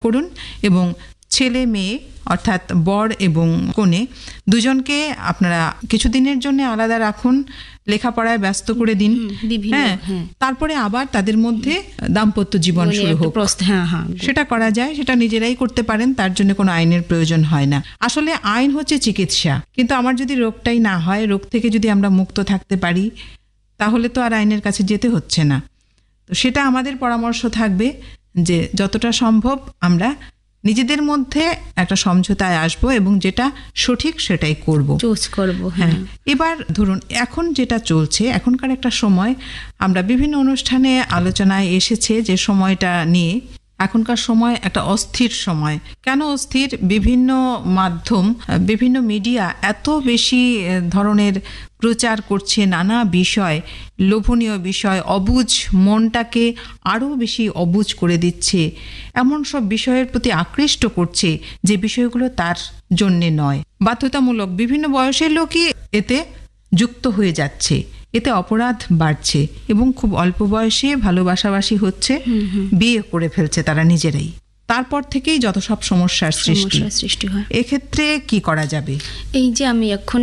করুন এবং ছেলে মেয়ে অর্থাৎ বর এবং কনে দুজনকে আপনারা কিছুদিনের জন্য আলাদা রাখুন, লেখাপড়ায় ব্যস্ত করে দিন, হ্যাঁ, তারপরে আবার তাদের মধ্যে দাম্পত্য জীবন শুরু হোক। সেটা করা যায়, সেটা নিজেরাই করতে পারেন, তার জন্য কোনো আইনের প্রয়োজন হয় না। আসলে আইন হচ্ছে চিকিৎসা, কিন্তু আমার যদি রোগটাই না হয়, রোগ থেকে যদি আমরা মুক্ত থাকতে পারি, তাহলে তো আর আইনের কাছে যেতে হচ্ছে না। তো সেটা আমাদের পরামর্শ থাকবে যে যতটা সম্ভব আমরা নিজেদের মধ্যে একটা সমঝোতায় আসবো এবং যেটা সঠিক সেটাই করব। হ্যাঁ, এবার ধরুন এখন যেটা চলছে, এখনকার একটা সময় আমরা বিভিন্ন অনুষ্ঠানে আলোচনায় এসেছে যে সময়টা নিয়ে, এখনকার সময় একটা অস্থির সময়। কেন অস্থির? বিভিন্ন মাধ্যম, বিভিন্ন মিডিয়া এত বেশি ধরনের প্রচার করছে নানা বিষয়, লোভনীয় বিষয়, অবুঝ মনটাকে আরও বেশি অবুঝ করে দিচ্ছে, এমন সব বিষয়ের প্রতি আকৃষ্ট করছে যে বিষয়গুলো তার জন্যে নয়। বাধ্যতামূলক বিভিন্ন বয়সের লোকই এতে যুক্ত হয়ে যাচ্ছে, এতে অপরাধ বাড়ছে এবং খুব অল্প বয়সে ভালোবাসাবাসি হচ্ছে, বিয়ে করে ফেলছে তারা নিজেরাই। তারপর থেকেই যত সব সমস্যার সৃষ্টি হয়। এক্ষেত্রে কি করা যাবে? এই যে আমি এখন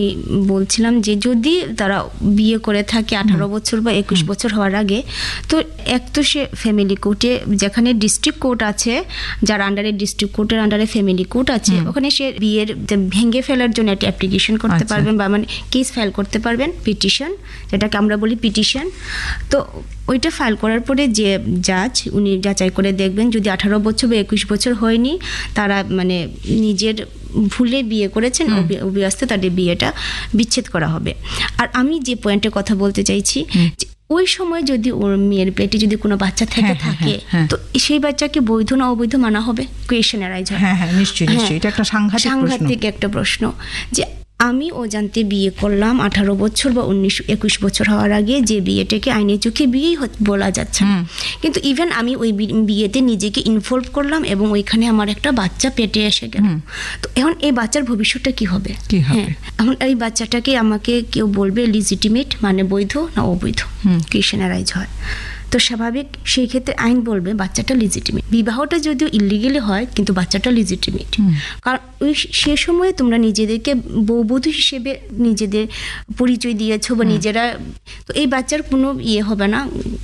বলছিলাম যে যদি তারা বিয়ে করে থাকে 18 বছর বা 21 বছর হওয়ার আগে, তো এক তো সে ফ্যামিলি কোর্টে, যেখানে ডিস্ট্রিক্ট কোর্ট আছে, যার আন্ডারে ডিস্ট্রিক্ট কোর্টের আন্ডারে ফ্যামিলি কোর্ট আছে, ওখানে সে বিয়ের ভেঙে ফেলার জন্য একটা অ্যাপ্লিকেশন করতে পারবেন বা মানে কেস ফাইল করতে পারবেন, পিটিশন, যেটাকে আমরা বলি পিটিশন। তো ওইটা ফাইল করার পরে যে জাজ, উনি যাচাই করে দেখবেন যদি 18 বছর বা 21 বছর হয়নি, তারা মানে নিজের ভুলে বিয়ে করেছেন, অবিবাহিত, তাদের বিয়েটা বিচ্ছেদ করা হবে। আর আমি যে পয়েন্টের কথা বলতে চাইছি, ওই সময় যদি ওর মেয়ের পেটে যদি কোনো বাচ্চা থেকে থাকে, তো সেই বাচ্চাকে বৈধ না অবৈধ মানা হবে? কোয়েশ্চেন এরাইজ হয়। নিশ্চয়ই এটা একটা সাংঘাতিক একটা প্রশ্ন যে আমি অজান্তে বিয়ে করলাম 18 বছর বা 19-21 বছর হওয়ার আগে, যে বিয়েটাকে আইনের চোখে বিয়েই বলা যাচ্ছে, কিন্তু ইভেন আমি ওই বিয়েতে নিজেকে ইনভলভ করলাম এবং ওইখানে আমার একটা বাচ্চা পেটে এসে গেল। তো এখন এই বাচ্চার ভবিষ্যৎটা কি হবে? এখন এই বাচ্চাটাকে আমাকে কেউ বলবে লিজিটিমেট, মানে বৈধ না অবৈধ, কোয়েশ্চেন এরাইজ হয়। তো স্বাভাবিক সেই ক্ষেত্রে আইন বলবে বাচ্চাটা লিজিটিমেট। বিবাহটা যদিও ইলিগেলি হয়, কিন্তু বাচ্চাটা লিজিটিমেট, কারণ ওই সে সময়ে তোমরা নিজেদেরকে বৌবধূ হিসেবে নিজেদের পরিচয় দিয়েছো বা নিজেরা, তো এই বাচ্চার কোনো হবে না,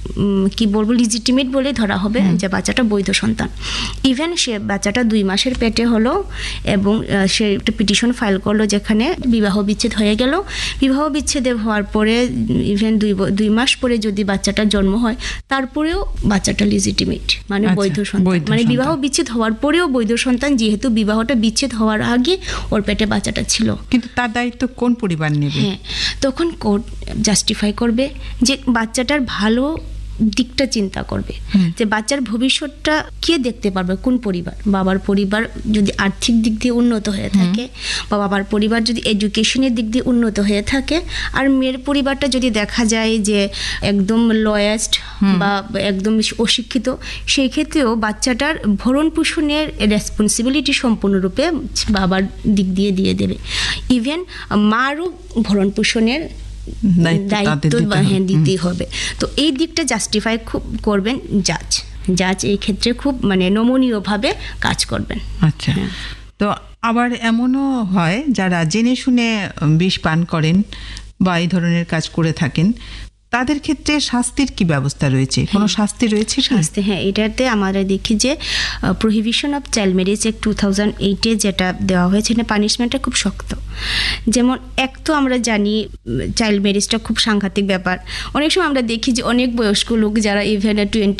কি বলবো, লিজিটিমেট বলে ধরা হবে যে বাচ্চাটা বৈধ সন্তান। ইভেন সে বাচ্চাটা 2 মাসের পেটে হলো এবং সে একটা পিটিশন ফাইল করলো যেখানে বিবাহ বিচ্ছেদ হয়ে গেল। বিবাহ বিচ্ছেদ হওয়ার পরে ইভেন 2 মাস পরে যদি বাচ্চাটা জন্ম হয়, তারপরেও বাচ্চাটা লিজিটিমেট, মানে বৈধ সন্তান, মানে বিবাহ বিচ্ছেদ হওয়ার পরেও বৈধ সন্তান, যেহেতু বিবাহটা বিচ্ছেদ হওয়ার আগে ওর পেটে বাচ্চাটা ছিল। কিন্তু তার দায়িত্ব কোন পরিবার নেবে? তখন কোর্ট জাস্টিফাই করবে যে বাচ্চাটার ভালো দিকটা চিন্তা করবে, যে বাচ্চার ভবিষ্যৎটা কে দেখতে পারবে, কোন পরিবার। বাবার পরিবার যদি আর্থিক দিক দিয়ে উন্নত হয়ে থাকে, বা বাবার পরিবার যদি এডুকেশনের দিক দিয়ে উন্নত হয়ে থাকে, আর মেয়ের পরিবারটা যদি দেখা যায় যে একদম লয়েস্ট বা একদম অশিক্ষিত, সেই ক্ষেত্রেও বাচ্চাটার ভরণ পোষণের রেসপন্সিবিলিটি সম্পূর্ণরূপে বাবার দিক দিয়ে দেবে। ইভেন মারও ভরণ পোষণের দায়িত্ব দিতেই হবে। তো এই দিকটা জাস্টিফাই খুব করবেন জাজ এই ক্ষেত্রে খুব মানে নমনীয়ভাবে কাজ করবেন। আচ্ছা, তো আবার এমনও হয় যারা জেনে শুনে বিষ পান করেন বা এই ধরনের কাজ করে থাকেন, তাদের ক্ষেত্রে শাস্তির কি ব্যবস্থা রয়েছে? কোনো শাস্তি রয়েছে? শাস্তি, এটাতে আমরা দেখি যে prohibition of child marriage act 2008 যেটা দেওয়া হয়েছে, এটা পানিশমেন্টটা খুব শক্ত। যেমন এক তো আমরা জানি চাইল্ড ম্যারেজটা খুব সাংঘাতিক ব্যাপার। অনেক সময় আমরা দেখি যে অনেক বয়স্ক লোক যারা ইভেন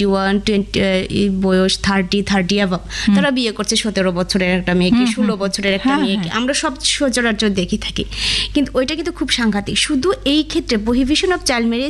21-20 বয়স, 30 অ্যাভাব, তারা বিয়ে করছে 17 বছরের একটা মেয়েকে, 16 বছরের একটা মেয়েকে, আমরা সব সচরাচর দেখি থাকি। কিন্তু ওইটা কিন্তু খুব সাংঘাতিক। শুধু এই ক্ষেত্রে প্রহিবিশন অফ চাইল্ড ম্যারেজ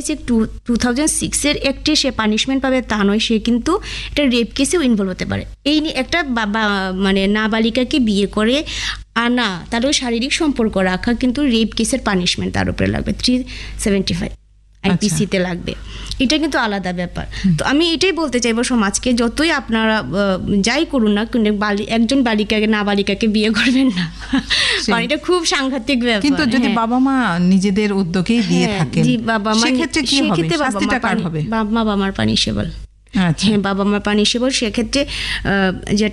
2006 একটি সে পানিশমেন্ট পাবে তা নয়, সে কিন্তু একটা রেপ কেসেও ইনভলভ হতে পারে। এই নিয়ে একটা বাবা মানে নাবালিকাকে বিয়ে করে আনা, তারও শারীরিক সম্পর্ক রাখা, কিন্তু রেপ কেসের পানিশমেন্ট তার উপরে লাগবে 375 আইপিসিতে লাগবে। এটা কিন্তু আলাদা ব্যাপার। তো আমি এটাই বলতে চাইবো সমাজকে, যতই আপনারা যাই করুন না, একজন নাবালিকাকে বিয়ে করবেন না, কারণ এটা খুব সাংঘাতিক ব্যাপার। কিন্তু যদি বাবা মা নিজেদের উদ্যোগেই দিয়ে থাকেন, সেক্ষেত্রে কি হবে? শাস্তিটা কার হবে? বাবা মার পানিশেবল। হ্যাঁ, বাবা মার পানিশেবল। সেক্ষেত্রে যেটা